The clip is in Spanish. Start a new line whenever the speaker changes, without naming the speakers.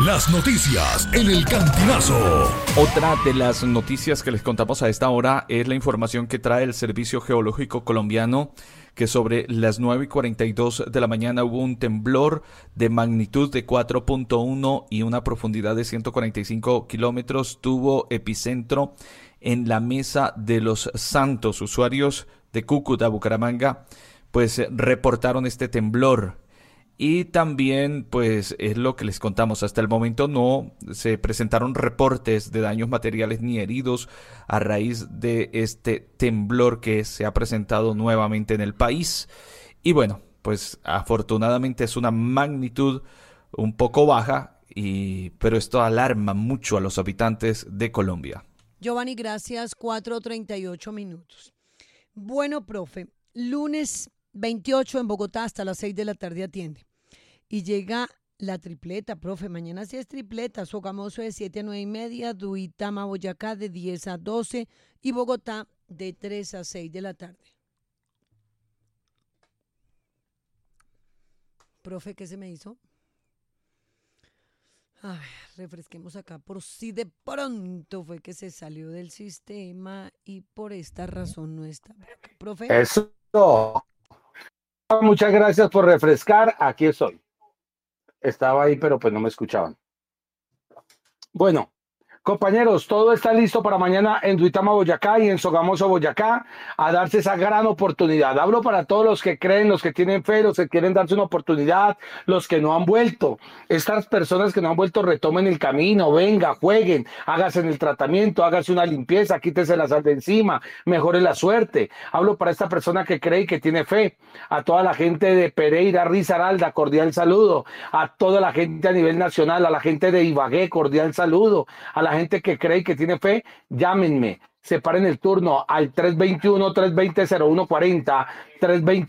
Las noticias en el Cantinazo.
Otra de las noticias que les contamos a esta hora es la información que trae el Servicio Geológico Colombiano, que sobre las 9:42 de la mañana hubo un temblor de magnitud de 4.1 y una profundidad de 145 kilómetros. Tuvo epicentro en la Mesa de los Santos. Usuarios de Cúcuta, Bucaramanga, pues reportaron este temblor. Y también, pues, es lo que les contamos. Hasta el momento no se presentaron reportes de daños materiales ni heridos a raíz de este temblor que se ha presentado nuevamente en el país. Y bueno, pues afortunadamente es una magnitud un poco baja, pero esto alarma mucho a los habitantes de Colombia.
Giovanni, gracias. 4:38. Bueno, profe, lunes 28 en Bogotá hasta las 6 de la tarde atiende. Y llega la tripleta, profe. Mañana sí es tripleta. Sogamoso de 7 a 9:30, Duitama, Boyacá de 10 a 12 y Bogotá de 3 a 6 de la tarde. Profe, ¿qué se me hizo? A ver, refresquemos acá por si de pronto fue que se salió del sistema y por esta razón no está. Profe.
Eso. Muchas gracias por refrescar. Aquí estoy. Estaba ahí, pero pues no me escuchaban. Bueno, compañeros, todo está listo para mañana en Duitama, Boyacá y en Sogamoso, Boyacá, a darse esa gran oportunidad. Hablo para todos los que creen, los que tienen fe, los que quieren darse una oportunidad, los que no han vuelto. Estas personas que no han vuelto retomen el camino, venga, jueguen, hágase el tratamiento, hágase una limpieza, quítese la sal de encima, mejore la suerte. Hablo para esta persona que cree y que tiene fe. A toda la gente de Pereira, Risaralda, cordial saludo. A toda la gente a nivel nacional, a la gente de Ibagué, cordial saludo. A la gente que cree y que tiene fe, llámenme. Separen el turno al 321-320-0140,